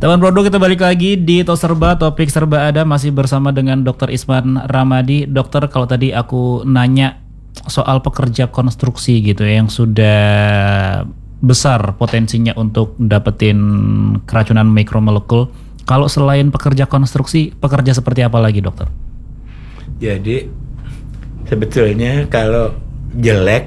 Teman produk, kita balik lagi di Tos Serba, topik serba ada, masih bersama dengan Dr. Isman Ramadi. Dokter, kalau tadi aku nanya soal pekerja konstruksi gitu ya, yang sudah besar potensinya untuk dapetin keracunan mikromolekul. Kalau selain pekerja konstruksi, pekerja seperti apa lagi, dokter? Jadi sebetulnya kalau jelek,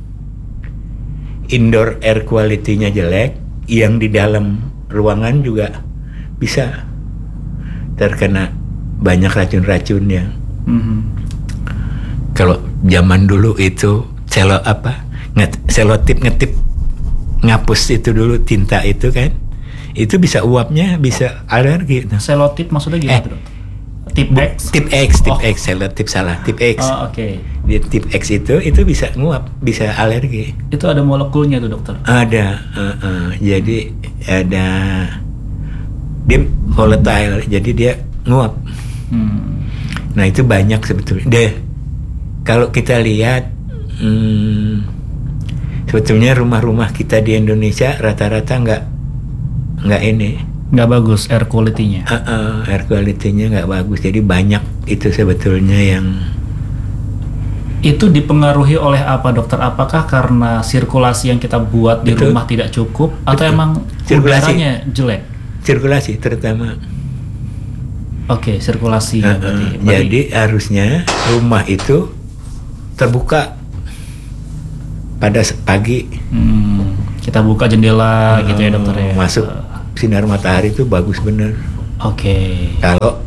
indoor air quality-nya jelek, yang di dalam ruangan juga bisa terkena banyak racun-racun yang kalau zaman dulu itu selotip ngetip ngapus itu dulu tinta itu kan, itu bisa uapnya bisa alergi. Selotip maksudnya gimana, dok? Tip X? Tip X, selotip salah, tip X. Oh, oke. Di tip X itu bisa nguap, bisa alergi. Itu ada molekulnya tuh, dokter? Ada, jadi ada, dia volatile, jadi dia nguap. Nah itu banyak sebetulnya. Kalau kita lihat, sebetulnya rumah-rumah kita di Indonesia rata-rata nggak bagus air quality-nya. Air quality-nya nggak bagus, jadi banyak itu sebetulnya yang. Itu dipengaruhi oleh apa, dokter? Apakah karena sirkulasi yang kita buat di rumah tidak cukup, atau emang udaranya jelek? Sirkulasi terutama. Oke, sirkulasi. Berarti. Jadi harusnya rumah itu terbuka pada pagi. Kita buka jendela gitu ya, dokter ya. Masuk sinar matahari itu bagus bener. Oke. Kalau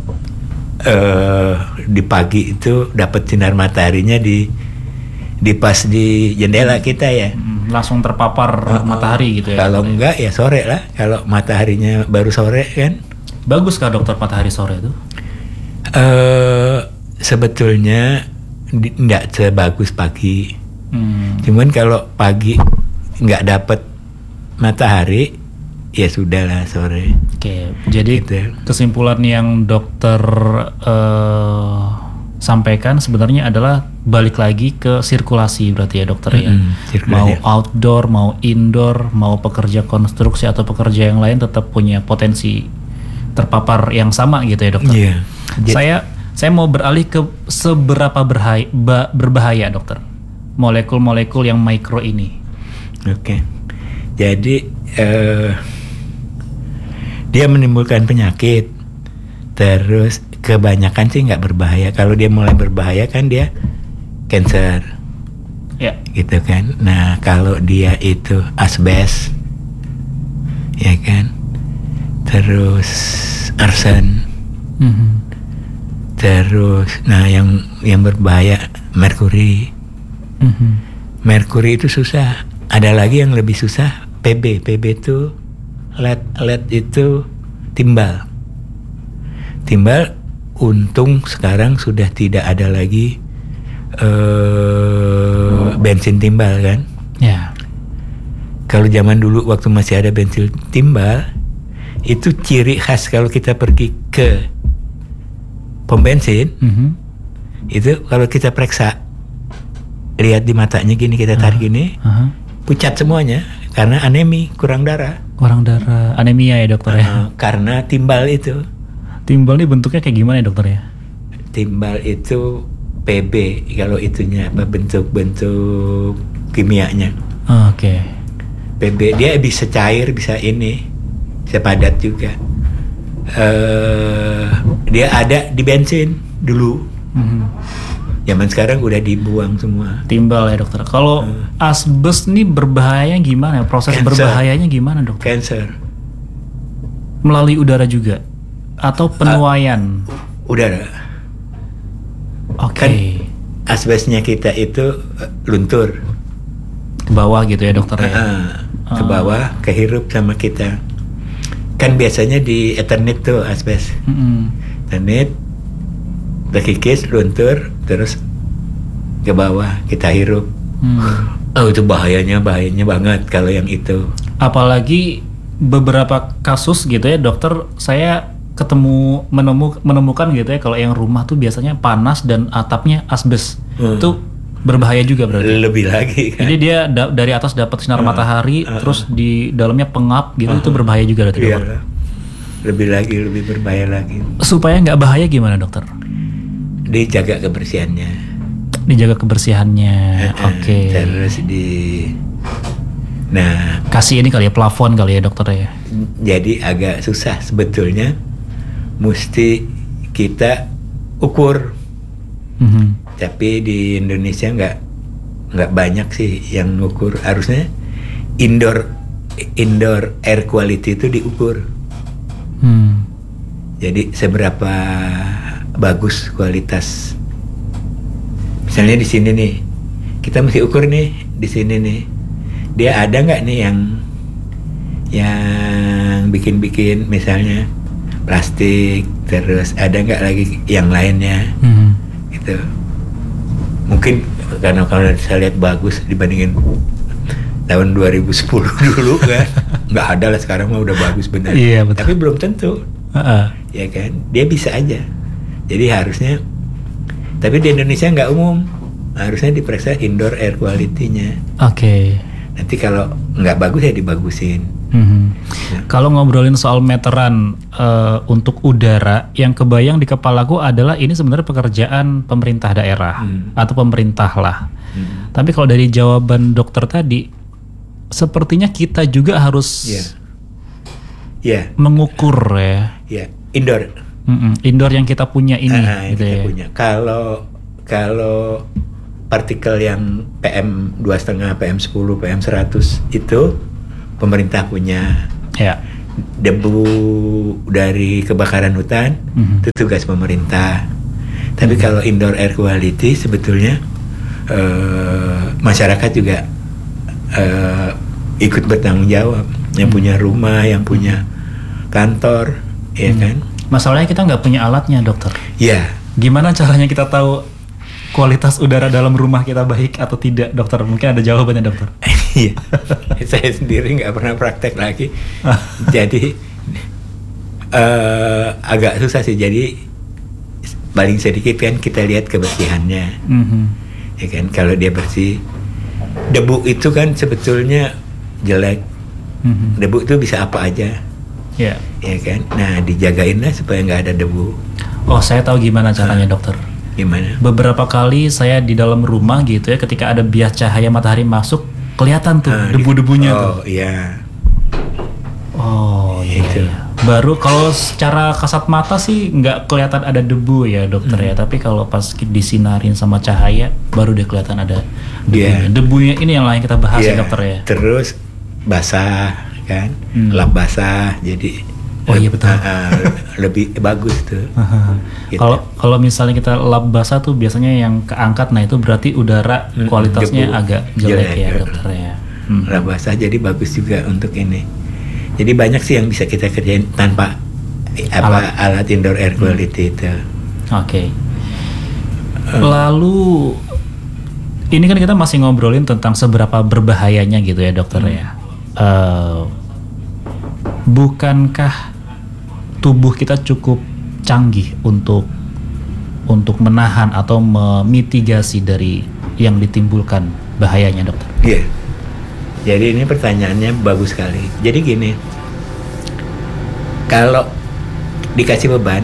di pagi itu dapat sinar mataharinya di pas di jendela kita ya. Langsung terpapar matahari gitu ya. Kalau enggak ya sore lah. Kalau mataharinya baru sore kan. Bagus kah, dokter, matahari sore itu? Sebetulnya enggak sebagus pagi. Cuman kalau pagi nggak dapat matahari, ya sudahlah sore. Oke, jadi gitu. Kesimpulan yang dokter sampaikan sebenarnya adalah balik lagi ke sirkulasi berarti ya, dokter ya. Mau outdoor, mau indoor, mau pekerja konstruksi atau pekerja yang lain tetap punya potensi terpapar yang sama gitu ya, dokter. Saya mau beralih ke seberapa berbahaya, dokter, molekul-molekul yang mikro ini. Oke. Jadi dia menimbulkan penyakit, terus kebanyakan sih nggak berbahaya. Kalau dia mulai berbahaya kan dia cancer, ya, gitu kan. Nah kalau dia itu asbes, ya kan, terus arsen, terus, nah yang berbahaya merkuri. Merkuri itu susah. Ada lagi yang lebih susah, PB itu lead itu timbal. Untung sekarang sudah tidak ada lagi bensin timbal kan. Ya. Kalau zaman dulu waktu masih ada bensin timbal, itu ciri khas kalau kita pergi ke pom bensin, itu kalau kita periksa, lihat di matanya gini, kita tarik gini, pucat semuanya karena anemi, kurang darah, anemia ya, dokter ya. Karena timbal itu. Timbal ini bentuknya kayak gimana ya, dokter ya? Timbal itu PB, kalau itunya apa, bentuk kimianya. Oke. PB dia bisa cair, bisa ini, bisa padat juga. Dia ada di bensin dulu. Zaman sekarang udah dibuang semua. Timbal ya, dokter. Kalau asbes nih berbahayanya gimana? Proses berbahayanya gimana, dokter? Cancer. Melalui udara juga? Atau penuaian? Udara. Oke. Kan asbesnya kita itu luntur ke bawah gitu ya, dokter ya? Ke bawah, kehirup sama kita. Kan biasanya di Eternit tuh asbes. Eternit, terkikis, luntur, terus ke bawah, kita hirup. Itu bahayanya banget kalau yang itu. Apalagi beberapa kasus gitu ya, dokter, saya menemukan gitu ya, kalau yang rumah tuh biasanya panas dan atapnya asbes. Itu berbahaya juga berarti. Lebih lagi kan. Jadi dia dari atas dapat sinar matahari, terus di dalamnya pengap gitu, itu berbahaya juga berarti. lebih berbahaya lagi. Supaya nggak bahaya gimana dokter? Dijaga kebersihannya. Dijaga kebersihannya. Oke. Terus kasih ini kali ya, plafon kali ya dokter ya. Jadi agak susah sebetulnya. Mesti kita ukur. Tapi di Indonesia nggak banyak sih yang ngukur. Harusnya indoor air quality itu diukur. Jadi seberapa bagus kualitas. Misalnya di sini nih, kita mesti ukur nih di sini nih. Dia ada nggak nih yang bikin misalnya plastik, terus ada nggak lagi yang lainnya, gitu. Mungkin karena kalau saya lihat bagus dibandingin tahun 2010 dulu kan, nggak ada lah, sekarang mah udah bagus benar. Iya, betul. Tapi belum tentu, ya kan? Dia bisa aja. Jadi harusnya, tapi di Indonesia nggak umum, harusnya diperiksa indoor air quality-nya. Oke. Nanti kalau nggak bagus ya dibagusin. Kalau ngobrolin soal meteran untuk udara, yang kebayang di kepalaku adalah ini sebenarnya pekerjaan pemerintah daerah atau pemerintah lah. Tapi kalau dari jawaban dokter tadi, sepertinya kita juga harus mengukur ya. Indoor. Indoor yang kita punya ini. Gitu kita ya. punya. Kalau partikel yang PM 2,5, PM 10, PM 100 itu pemerintah punya. Ya. Debu dari kebakaran hutan itu tugas pemerintah. Tapi kalau indoor air quality sebetulnya masyarakat juga ikut bertanggung jawab. Yang punya rumah, yang punya kantor, ya kan? Masalahnya kita nggak punya alatnya, dokter. Ya. Gimana caranya kita tahu kualitas udara dalam rumah kita baik atau tidak, dokter? Mungkin ada jawabannya, dokter. Iya. Saya sendiri nggak pernah praktek lagi. Jadi agak susah sih. Jadi paling sedikit kan kita lihat kebersihannya. Ya kan, kalau dia bersih. Debu itu kan sebetulnya jelek. Debu itu bisa apa aja. Ya kan. Nah, dijagain lah supaya nggak ada debu. Oh, saya tahu gimana caranya, dokter. Gimana? Beberapa kali saya di dalam rumah gitu ya, ketika ada bias cahaya matahari masuk, kelihatan tuh debu-debunya tuh. Iya. Oh iya. Baru kalau secara kasat mata sih nggak kelihatan ada debu ya, dokter ya. Tapi kalau pas disinarin sama cahaya, baru dia kelihatan ada debunya. Debunya ini yang lain kita bahas ya, dokter ya. Terus basah kan, lap basah, jadi oh iya betul. Lebih bagus tuh. Gitu. Kalau misalnya kita lap basah tuh biasanya yang keangkat, nah itu berarti udara kualitasnya agak jelek ya, dokter ya. Lap basah jadi bagus juga untuk ini. Jadi banyak sih yang bisa kita kerjain tanpa alat indoor air quality itu. Oke. Lalu ini kan kita masih ngobrolin tentang seberapa berbahayanya gitu ya, dokter ya. Bukankah tubuh kita cukup canggih untuk menahan atau memitigasi dari yang ditimbulkan bahayanya, dokter? Iya. Jadi ini pertanyaannya bagus sekali. Jadi gini, kalau dikasih beban,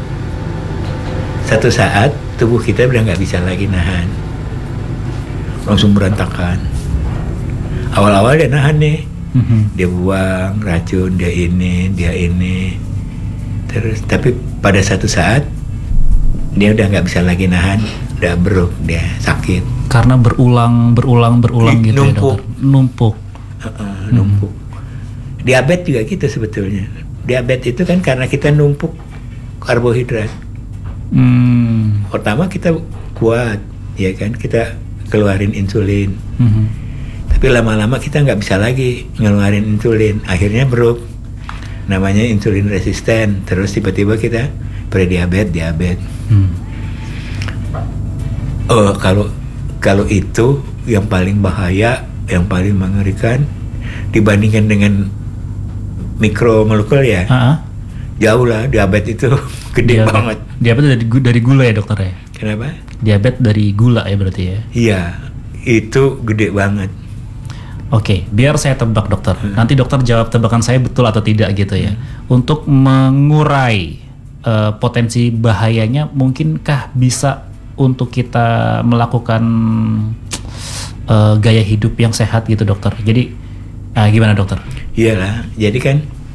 satu saat tubuh kita udah nggak bisa lagi nahan, langsung berantakan. Awal-awal dia nahan nih, dia buang racun, dia ini, terus. Tapi pada satu saat dia udah nggak bisa lagi nahan, udah beruk, dia sakit. Karena berulang gitu numpuk. Ya, dokter. Numpuk. Numpuk. Diabetes juga gitu sebetulnya. Diabetes itu kan karena kita numpuk karbohidrat. Pertama kita kuat, ya kan, kita keluarin insulin. Tapi lama-lama kita nggak bisa lagi ngeluarin insulin, akhirnya beruk. Namanya insulin resisten. Terus tiba-tiba kita prediabetes. Oh, kalau itu yang paling bahaya, yang paling mengerikan dibandingkan dengan mikromolekul ya. Jauh lah, diabetes itu gede banget. Diabetes dari gula ya, dokter ya? Kenapa? Diabetes dari gula ya berarti ya? Iya, itu gede banget. Oke, biar saya tebak dokter. Nanti dokter jawab tebakan saya betul atau tidak gitu ya. Untuk mengurai potensi bahayanya, mungkinkah bisa untuk kita melakukan gaya hidup yang sehat gitu dokter? Jadi gimana dokter? Iyalah, jadi kan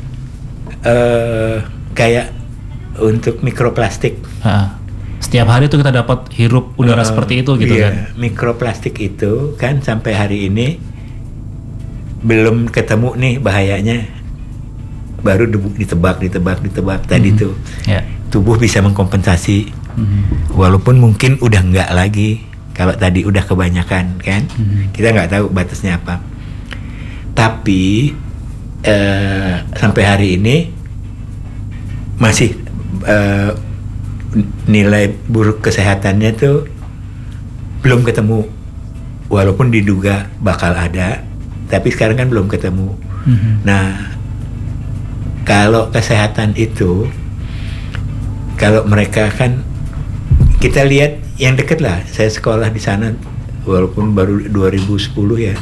kayak untuk mikroplastik. Setiap hari tuh kita dapat hirup udara seperti itu gitu kan? Mikroplastik itu kan sampai hari ini belum ketemu nih bahayanya, baru ditebak tadi tuh tubuh bisa mengkompensasi, walaupun mungkin udah enggak lagi kalau tadi udah kebanyakan kan, kita nggak tahu batasnya apa. Tapi sampai hari ini masih nilai buruk kesehatannya tuh belum ketemu, walaupun diduga bakal ada. Tapi sekarang kan belum ketemu. Nah, kalau kesehatan itu, kalau mereka kan, kita lihat yang deket lah. Saya sekolah di sana, walaupun baru 2010 ya,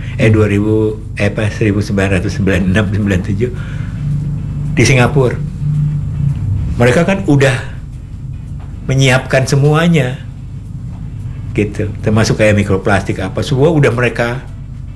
1996-97 di Singapura. Mereka kan udah menyiapkan semuanya, gitu. Termasuk kayak mikroplastik apa, semua udah mereka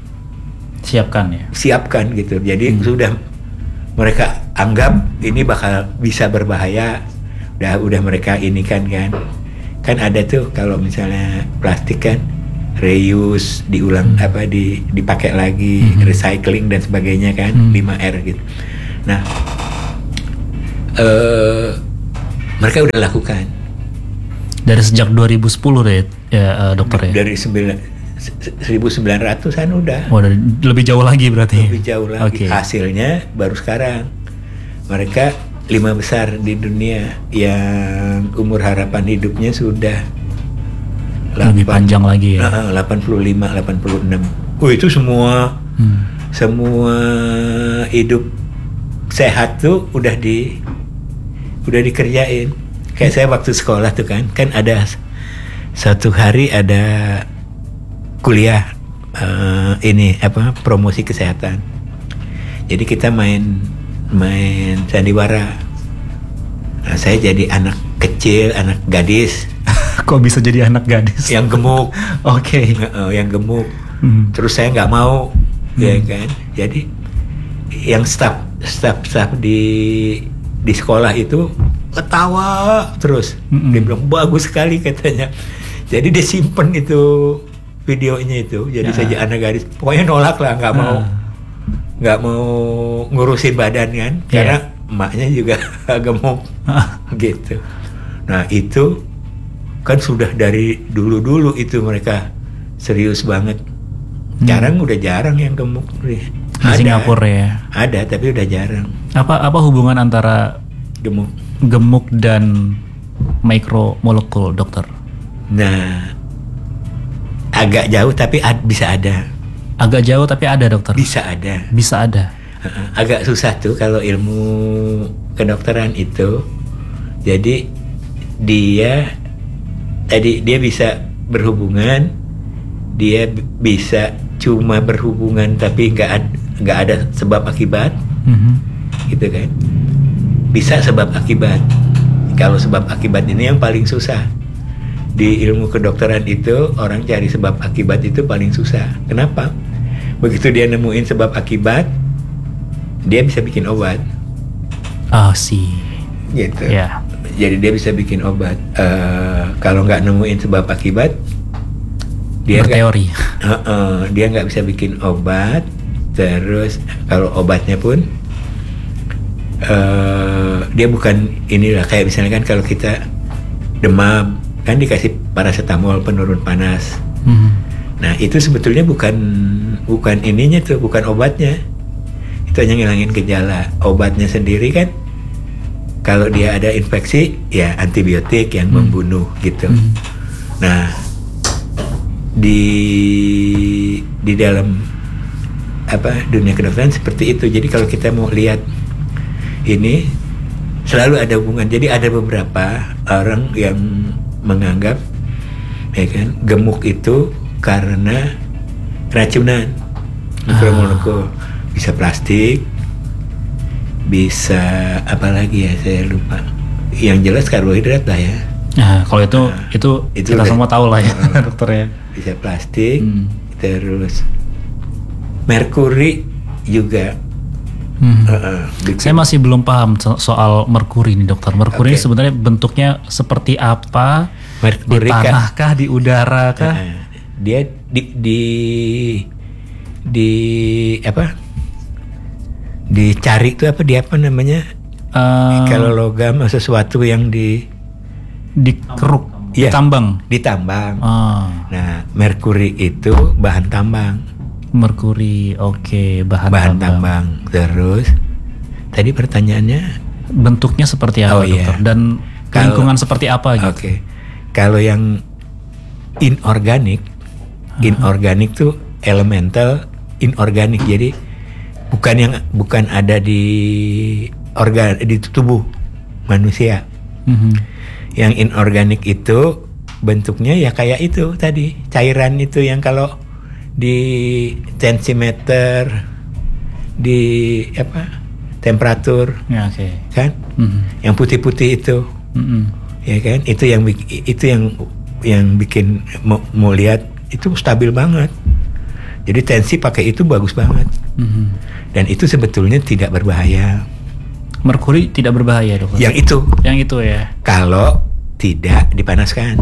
siapkan gitu. Jadi sudah mereka anggap ini bakal bisa berbahaya, udah mereka ini kan ada tuh kalau misalnya plastik kan reuse, diulang dipakai lagi, recycling dan sebagainya kan, 5R gitu. Nah, mereka udah lakukan dari sejak 2010 deh ya dokter ya. Dari 1900-an udah. Lebih jauh lagi berarti. Lebih jauh lagi. Hasilnya baru sekarang. Mereka 5 besar di dunia yang umur harapan hidupnya sudah lebih panjang lagi ya. 85, 86. Itu semua hidup sehat tuh udah dikerjain. Kayak saya waktu sekolah tuh kan ada satu hari ada kuliah promosi kesehatan. Jadi kita main sandiwara. Nah, saya jadi anak kecil, anak gadis. Kok bisa jadi anak gadis? Yang gemuk. Oke. Yang gemuk. Terus saya nggak mau, ya kan. Jadi yang staff di sekolah itu ketawa terus. Dia bilang bagus sekali katanya. Jadi dia simpen itu videonya itu. Jadi saya anak gadis. Pokoknya nolak lah, nggak mau ngurusin badan kan, karena emaknya juga gemuk gitu. Nah itu kan sudah dari dulu itu mereka serius banget. Sekarang udah jarang yang gemuk. Di Singapura ya. Ada tapi udah jarang. Apa hubungan antara gemuk dan mikromolekul dokter? Nah, agak jauh tapi bisa ada. Agak jauh tapi ada dokter? Bisa ada. Agak susah tuh kalau ilmu kedokteran itu. Jadi dia bisa berhubungan, dia bisa cuma berhubungan tapi nggak ada sebab akibat, gitu kan? Bisa sebab akibat. Kalau sebab akibat ini yang paling susah. Di ilmu kedokteran itu orang cari sebab akibat itu paling susah. Kenapa? Begitu dia nemuin sebab akibat, dia bisa bikin obat. Gitu. Yeah. Jadi dia bisa bikin obat. Kalau nggak nemuin sebab akibat, dia berteori. Dia nggak bisa bikin obat. Terus kalau obatnya pun dia bukan inilah, kayak misalnya kan kalau kita demam kan dikasih paracetamol penurun panas. Nah itu sebetulnya bukan ininya tuh, bukan obatnya. Itu hanya ngilangin gejala. Obatnya sendiri kan kalau dia ada infeksi ya antibiotik yang membunuh gitu. Nah di dalam dunia kedokteran seperti itu. Jadi kalau kita mau lihat ini selalu ada hubungan. Jadi ada beberapa orang yang menganggap gemuk itu karena keracunan. Mikromolekul bisa plastik, bisa apa lagi ya saya lupa. Yang jelas karbohidrat lah ya. Nah, kalau itu kita semua tahu lah ya dokter ya. Bisa plastik, terus merkuri juga. Saya masih belum paham soal merkuri nih dokter. Merkuri sebenarnya bentuknya seperti apa? Merkuri di tanah kah, di udara kah? Dia di apa? Dicari itu apa? Dia apa namanya? Kalau logam sesuatu yang dikeruk, ditambang. Ditambang. Nah, merkuri itu bahan tambang. Merkuri, bahan tambang. Terus tadi pertanyaannya bentuknya seperti apa dokter? Dan lingkungan seperti apa gitu? Kalau yang inorganik tuh elemental inorganik, jadi bukan ada di tubuh manusia. Yang inorganik itu bentuknya ya kayak itu tadi, cairan itu yang kalau di tensimeter, di temperatur, kan? Yang putih-putih itu, ya kan? Itu yang bikin mau lihat itu stabil banget. Jadi tensi pakai itu bagus banget. Dan itu sebetulnya tidak berbahaya. Merkuri tidak berbahaya dokter? Yang itu ya. Kalau tidak dipanaskan.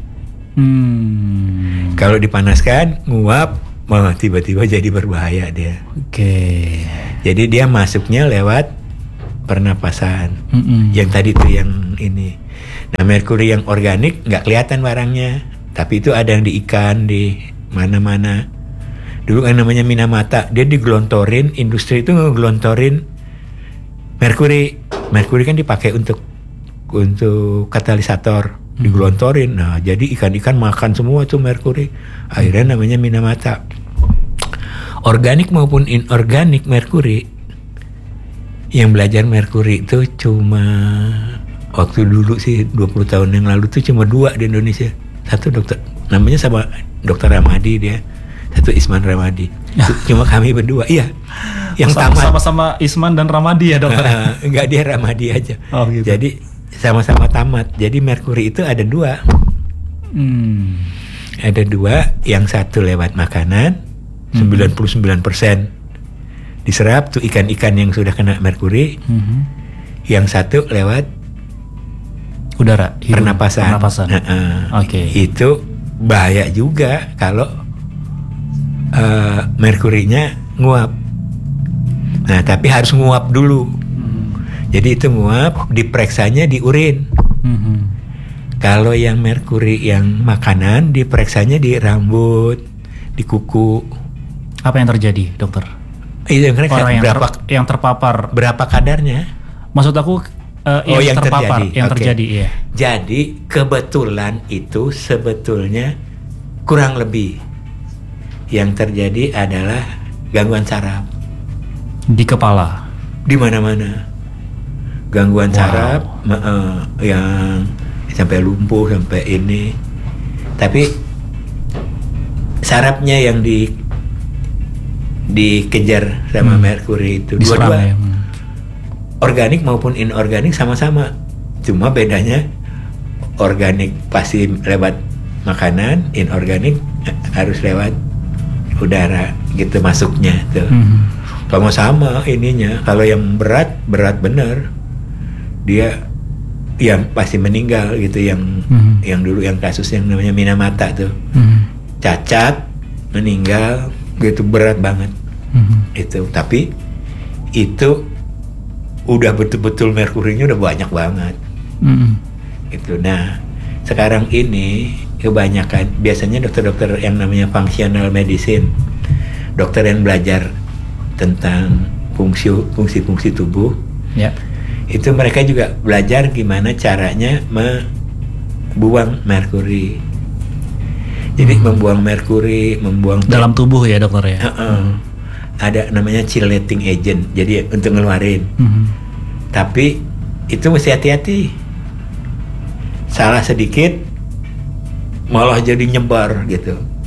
Kalau dipanaskan nguap, tiba-tiba jadi berbahaya dia. Jadi dia masuknya lewat pernapasan. Yang tadi tuh yang ini. Nah, merkuri yang organik nggak kelihatan barangnya, tapi itu ada yang di ikan, di mana-mana. Dulu kan namanya Minamata, dia digelontorin, industri itu ngegelontorin merkuri. Merkuri kan dipakai untuk katalisator, digelontorin. Nah, jadi ikan-ikan makan semua tuh merkuri. Akhirnya namanya Minamata. Organik maupun inorganik merkuri, yang belajar merkuri itu cuma waktu dulu sih 20 tahun yang lalu tuh cuma 2 di Indonesia. Satu dokter, namanya sama Dokter Ramadi dia. Satu Isman Ramadi. Cuma kami berdua. Iya. Yang tamat. Sama-sama Isman dan Ramadi ya dokter? Enggak, dia Ramadi aja. Gitu. Jadi sama-sama tamat. Jadi merkuri itu ada 2. Ada 2. Yang satu lewat makanan, 99% diserap tuh ikan-ikan yang sudah kena merkuri. Yang satu lewat udara, pernapasan. Itu bahaya juga kalau merkurinya nguap. Nah, tapi harus nguap dulu. Jadi itu nguap, dipereksanya di urin. Kalau yang merkuri yang makanan, dipereksanya di rambut, di kuku. Apa yang terjadi, dokter? Itu yang terpapar. Berapa kadarnya? Maksud aku yang terpapar, yang terjadi. Iya. Jadi kebetulan itu sebetulnya kurang lebih yang terjadi adalah gangguan saraf di kepala, di mana-mana. Gangguan saraf yang sampai lumpuh, sampai ini. Tapi sarafnya yang dikejar sama merkuri itu dua-dua. Organik maupun inorganik sama-sama. Cuma bedanya organik pasti lewat makanan, inorganik harus lewat udara gitu masuknya tuh. Sama-sama ininya. Kalau yang berat bener, dia yang pasti meninggal gitu. Yang dulu yang kasus yang namanya Minamata tuh, cacat, meninggal gitu, berat banget. Itu. Tapi itu udah betul-betul merkurinya udah banyak banget. Gitu. Nah, sekarang ini kebanyakan biasanya dokter-dokter yang namanya functional medicine, dokter yang belajar tentang fungsi tubuh, itu mereka juga belajar gimana caranya membuang merkuri. Jadi membuang merkuri, dalam tubuh ya dokter ya. Ada namanya chelating agent, jadi untuk ngeluarin. Tapi itu mesti hati-hati. Salah sedikit malah jadi nyebar gitu.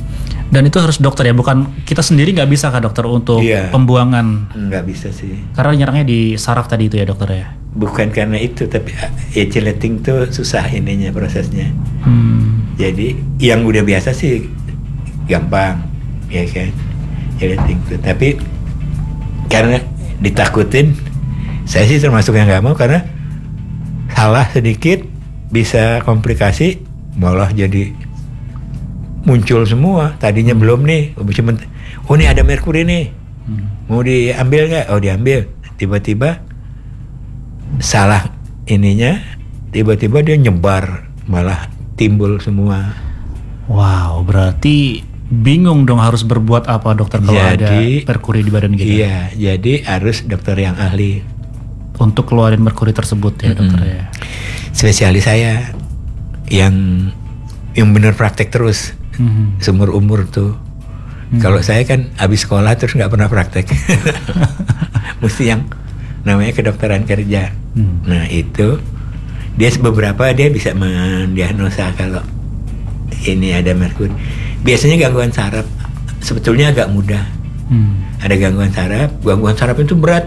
Dan itu harus dokter ya, bukan kita sendiri nggak bisa kah dokter untuk pembuangan? Nggak bisa sih. Karena nyerangnya di saraf tadi itu ya dokter ya? Bukan karena itu, tapi ejecting tuh susah ininya prosesnya. Jadi yang udah biasa sih gampang, ya kan, ejecting tuh. Tapi karena ditakutin, saya sih termasuk yang nggak mau, karena salah sedikit bisa komplikasi, malah jadi muncul semua. Tadinya belum nih, oh ini ada merkuri nih, mau diambil nggak? Oh diambil. Tiba-tiba salah ininya, tiba-tiba dia nyebar, malah timbul semua. Wow, berarti bingung dong harus berbuat apa dokter kalau ada merkuri di badan kita? Iya, jadi harus dokter yang ahli untuk keluarin merkuri tersebut ya dokter ya. Spesialis saya yang benar praktek terus seumur umur tuh. Kalau saya kan habis sekolah terus nggak pernah praktek. Mesti yang namanya kedokteran kerja. Nah itu dia beberapa dia bisa mendiagnosa kalau ini ada merkuri. Biasanya gangguan saraf sebetulnya agak mudah. Ada gangguan saraf itu berat.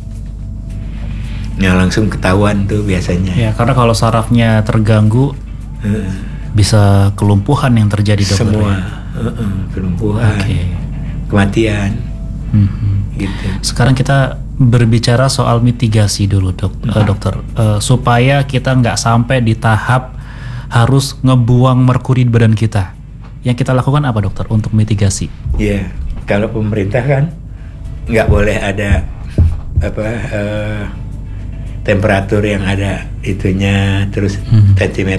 Nah langsung ketahuan tuh biasanya. Ya karena kalau sarafnya terganggu bisa kelumpuhan yang terjadi dokter. Semua kelumpuhan, kematian. Gitu. Sekarang kita berbicara soal mitigasi dulu dokter, supaya kita nggak sampai di tahap harus ngebuang merkuri di badan kita. Yang kita lakukan apa dokter untuk mitigasi? Iya, kalau pemerintah kan nggak boleh ada temperatur yang ada itunya terus sentimeter